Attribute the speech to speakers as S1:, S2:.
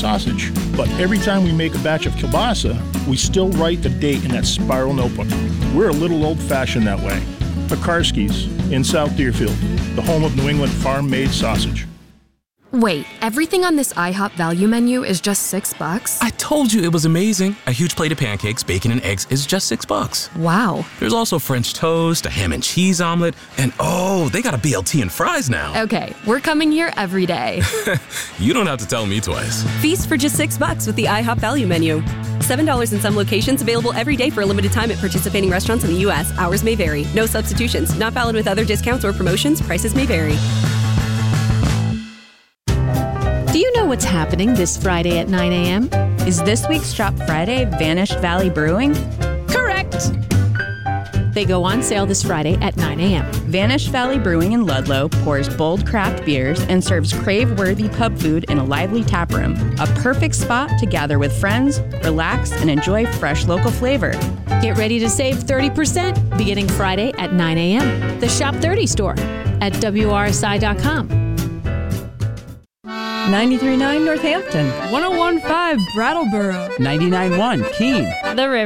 S1: sausage. But every time we make a batch of kielbasa, we still write the date in that spiral notebook. We're a little old-fashioned that way. Pekarski's in South Deerfield, the home of New England farm-made sausage.
S2: Wait, everything on this IHOP value menu is just $6?
S3: I told you it was amazing. A huge plate of pancakes, bacon, and eggs is just $6.
S2: Wow.
S3: There's also French toast, a ham and cheese omelet, and oh, they got a BLT and fries now.
S2: Okay, we're coming here every day.
S3: You don't have to tell me twice.
S4: Feast for just $6 with the IHOP value menu. $7 in some locations, available every day for a limited time at participating restaurants in the U.S. Hours may vary. No substitutions. Not valid with other discounts or promotions. Prices may vary.
S5: Do you know what's happening this Friday at 9 a.m.?
S6: Is this week's Shop Friday Vanished Valley Brewing?
S5: Correct! They go on sale this Friday at 9 a.m.
S6: Vanished Valley Brewing in Ludlow pours bold craft beers and serves crave-worthy pub food in a lively tap room. A perfect spot to gather with friends, relax, and enjoy fresh local flavor.
S5: Get ready to save 30% beginning Friday at 9 a.m. The Shop 30 store at WRSI.com.
S7: 93.9 Northampton,
S8: 101.5 Brattleboro,
S7: 99.1 Keene,
S8: The River.